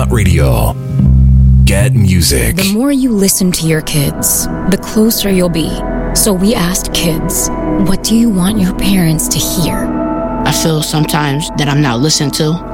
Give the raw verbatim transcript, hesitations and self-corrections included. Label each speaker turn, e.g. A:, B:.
A: Radio. Get music.
B: The more you listen to your kids, the closer you'll be. So we asked kids, what do you want your parents to hear?
C: I feel sometimes that I'm not listened to.